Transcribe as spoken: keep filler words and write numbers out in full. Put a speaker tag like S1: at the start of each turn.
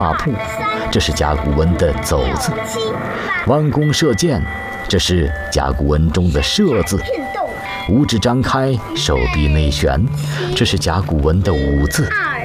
S1: 马步，这是甲骨文的走字；弯弓射箭，这是甲骨文中的射字；五指张开，手臂内旋，这是甲骨文的五字；